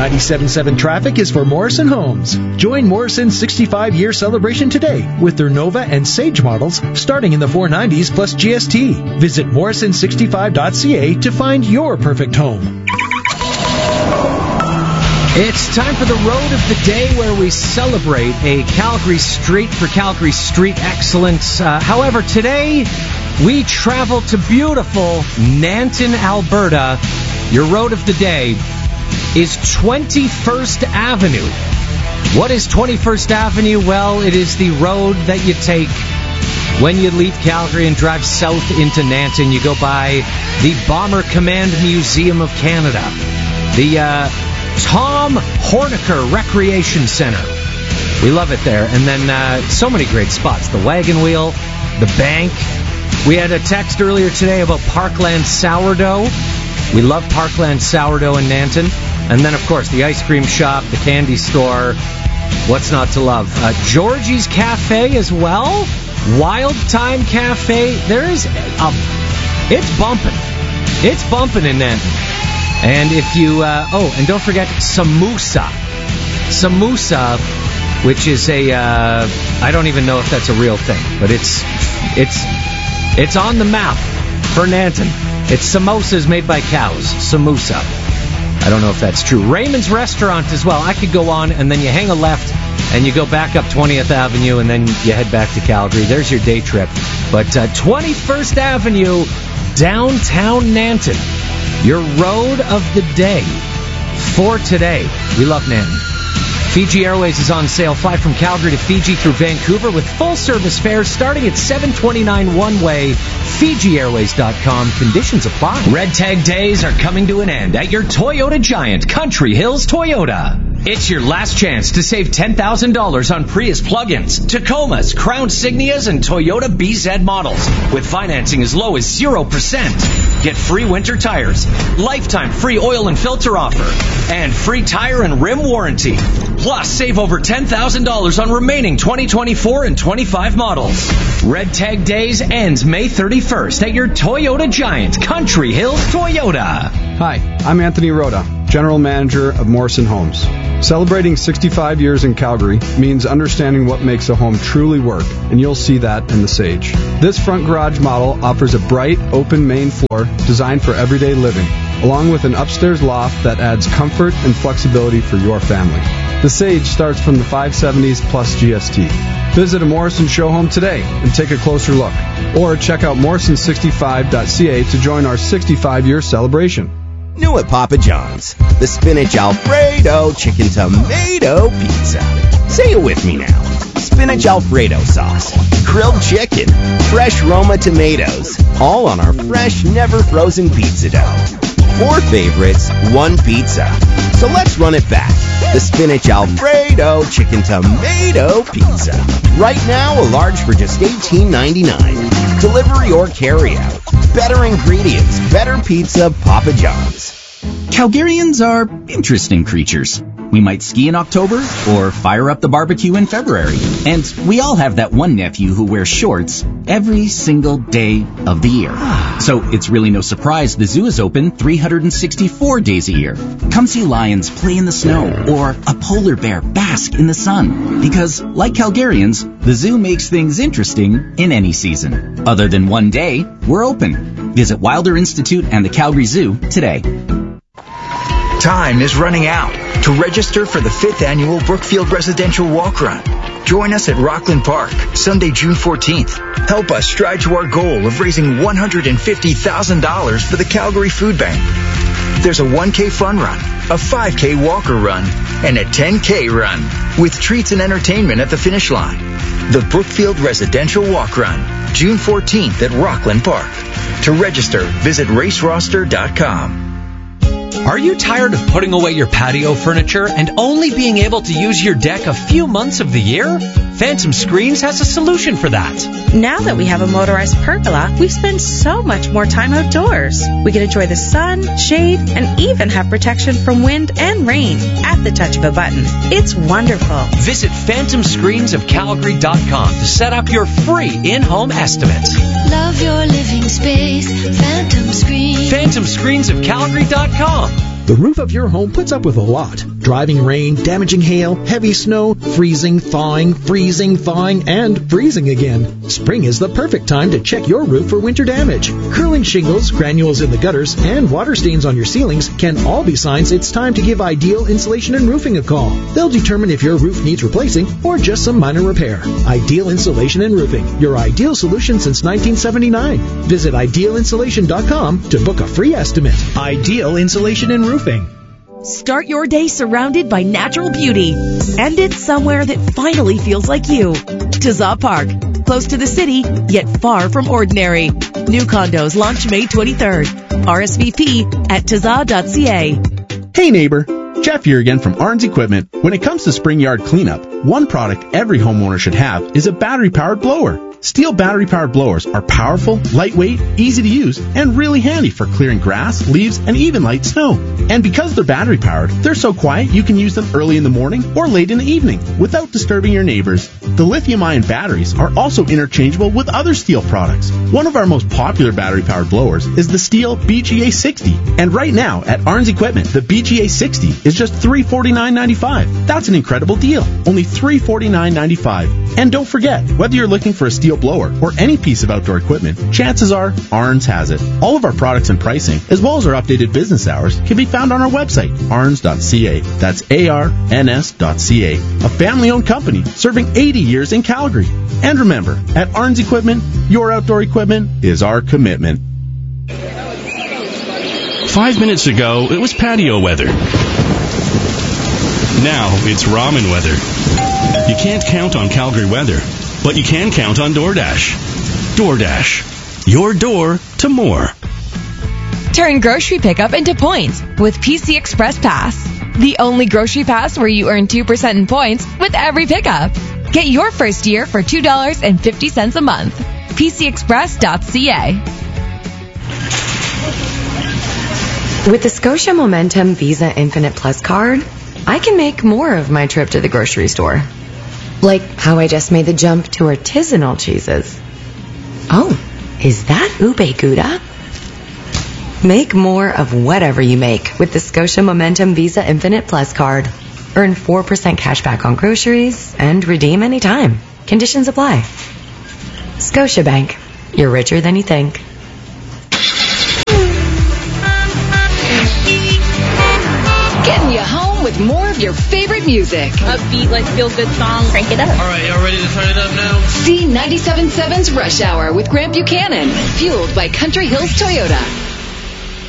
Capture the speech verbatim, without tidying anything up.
ninety-seven point seven traffic is for Morrison Homes. Join Morrison's sixty-five-year celebration today with their Nova and Sage models starting in the four nineties plus G S T. Visit morrison sixty-five dot c a to find your perfect home. It's time for the Road of the Day, where we celebrate a Calgary street for Calgary street excellence. Uh, however, today we travel to beautiful Nanton, Alberta. Your Road of the Day is twenty-first Avenue. What is twenty-first Avenue? Well, it is the road that you take when you leave Calgary and drive south into Nanton. You go by the Bomber Command Museum of Canada, the uh, Tom Horniker Recreation Center. We love it there. And then uh, so many great spots. The Wagon Wheel, the bank. We had a text earlier today about Parkland Sourdough. We love Parkland Sourdough in Nanton. And then, of course, the ice cream shop, the candy store. What's not to love? Uh, Georgie's Cafe as well. Wild Time Cafe. There is a... It's bumping. It's bumping in Nanton. And if you, uh, oh, and don't forget Samosa. Samosa, which is a, uh, I don't even know if that's a real thing, but it's, it's, it's on the map for Nanton. It's samosas made by cows. Samosa. I don't know if that's true. Raymond's Restaurant as well. I could go on, and then you hang a left, and you go back up twentieth Avenue, and then you head back to Calgary. There's your day trip. But uh, twenty-first Avenue, downtown Nanton. Your Road of the Day for today. We love Nanton. Fiji Airways is on sale. Fly from Calgary to Fiji through Vancouver with full-service fares starting at seven twenty-nine one-way. Fiji Airways dot com. Conditions apply. Red Tag Days are coming to an end at your Toyota giant, Country Hills Toyota. It's your last chance to save ten thousand dollars on Prius plug-ins, Tacomas, Crown Signias, and Toyota B Z models with financing as low as zero percent. Get free winter tires, lifetime free oil and filter offer, and free tire and rim warranty. Plus, save over ten thousand dollars on remaining twenty twenty-four and twenty-five models. Red Tag Days ends May thirty-first at your Toyota giant, Country Hills Toyota. Hi, I'm Anthony Rhoda, General Manager of Morrison Homes. Celebrating sixty-five years in Calgary means understanding what makes a home truly work, and you'll see that in the Sage. This front garage model offers a bright, open main floor designed for everyday living, along with an upstairs loft that adds comfort and flexibility for your family. The Sage starts from the five seventies plus G S T. Visit a Morrison show home today and take a closer look, or check out morrison sixty-five dot c a to join our sixty-five-year celebration. New at Papa John's, the Spinach Alfredo Chicken Tomato Pizza. Say it with me now. Spinach Alfredo sauce, grilled chicken, fresh Roma tomatoes, all on our fresh, never frozen pizza dough. Four favorites, one pizza. So let's run it back. The Spinach Alfredo Chicken Tomato Pizza. Right now, a large for just eighteen ninety-nine. Delivery or carry-out. Better ingredients, better pizza, Papa John's. Calgarians are interesting creatures. We might ski in October or fire up the barbecue in February. And we all have that one nephew who wears shorts every single day of the year. So it's really no surprise the zoo is open three hundred sixty-four days a year. Come see lions play in the snow or a polar bear bask in the sun. Because, like Calgarians, the zoo makes things interesting in any season. Other than one day, we're open. Visit Wilder Institute and the Calgary Zoo today. Time is running out to register for the fifth annual Brookfield Residential Walk Run. Join us at Rockland Park, Sunday, June fourteenth. Help us strive to our goal of raising one hundred fifty thousand dollars for the Calgary Food Bank. There's a one K fun run, a five K walker run, and a ten K run, with treats and entertainment at the finish line. The Brookfield Residential Walk Run, June fourteenth at Rockland Park. To register, visit race roster dot com. Are you tired of putting away your patio furniture and only being able to use your deck a few months of the year? Phantom Screens has a solution for that. Now that we have a motorized pergola, we spend so much more time outdoors. We can enjoy the sun, shade, and even have protection from wind and rain at the touch of a button. It's wonderful. Visit phantom screens of calgary dot com to set up your free in-home estimate. Love your living space, Phantom Screens. phantom screens of calgary dot com. The roof of your home puts up with a lot. Driving rain, damaging hail, heavy snow, freezing, thawing, freezing, thawing, and freezing again. Spring is the perfect time to check your roof for winter damage. Curling shingles, granules in the gutters, and water stains on your ceilings can all be signs it's time to give Ideal Insulation and Roofing a call. They'll determine if your roof needs replacing or just some minor repair. Ideal Insulation and Roofing, your ideal solution since nineteen seventy-nine. Visit ideal insulation dot com to book a free estimate. Ideal Insulation and Roofing. Start your day surrounded by natural beauty. End it somewhere that finally feels like you. Tazah Park. Close to the city, yet far from ordinary. New condos launch May twenty-third. R S V P at tazah dot c a. Hey neighbor, Jeff here again from Arns Equipment. When it comes to spring yard cleanup, one product every homeowner should have is a battery-powered blower. Steel battery-powered blowers are powerful, lightweight, easy to use, and really handy for clearing grass, leaves, and even light snow. And because they're battery-powered, they're so quiet you can use them early in the morning or late in the evening without disturbing your neighbors. The lithium-ion batteries are also interchangeable with other Stihl products. One of our most popular battery-powered blowers is the Stihl B G A sixty. And right now, at Arns Equipment, the B G A sixty is just three hundred forty-nine dollars and ninety-five cents. That's an incredible deal. Only three hundred forty-nine dollars and ninety-five cents. And don't forget, whether you're looking for a Stihl blower or any piece of outdoor equipment, chances are Arns has it. All of our products and pricing, as well as our updated business hours, can be found on our website, arns dot c a. That's A R N S dot C A. A family-owned company serving eighty years in Calgary. And remember, at Arns Equipment, your outdoor equipment is our commitment. Five minutes ago, it was patio weather. Now it's ramen weather. You can't count on Calgary weather, but you can count on DoorDash. DoorDash. Your door to more. Turn grocery pickup into points with P C Express Pass. The only grocery pass where you earn two percent in points with every pickup. Get your first year for two dollars and fifty cents a month. P C express dot c a. With the Scotia Momentum Visa Infinite Plus card, I can make more of my trip to the grocery store. Like how I just made the jump to artisanal cheeses. Oh, is that ube gouda? Make more of whatever you make with the Scotia Momentum Visa Infinite Plus card. Earn four percent cash back on groceries and redeem anytime. Conditions apply. Scotiabank. You're richer than you think. Getting you home with more of your favorite music. Upbeat, like feel-good song. Crank it up. All right, y'all ready to turn it up now? C ninety-seven point seven's Rush Hour with Grant Buchanan. Fueled by Country Hills Toyota.